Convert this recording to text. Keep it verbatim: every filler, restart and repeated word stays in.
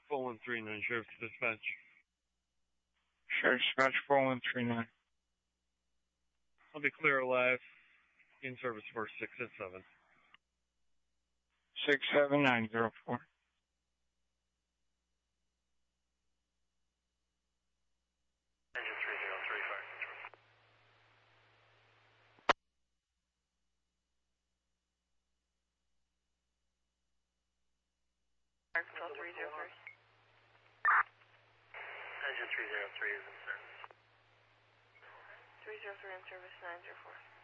four one three nine, Sheriff's Dispatch. Sheriff's Dispatch four one three nine. I'll be clear alive. In service for six and seven. six seven nine zero four. Engine three zero three, fire control. Fire control three zero three. Engine three zero three is in service. three zero three in service nine zero four.